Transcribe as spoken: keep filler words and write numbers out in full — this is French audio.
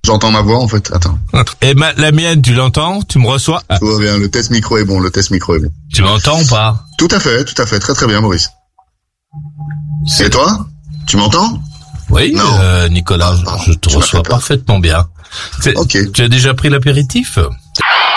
J'entends ma voix en fait. Attends. Et ma, la mienne, tu l'entends? Tu me reçois? Tout va bien. Le test micro est bon. Le test micro est bon. Tu m'entends ou pas? Tout à fait, tout à fait. Très très bien, Maurice. C'est... Et toi? Tu m'entends? Oui, euh, Nicolas, ah, je te reçois parfaitement bien. C'est... Ok. Tu as déjà pris l'apéritif?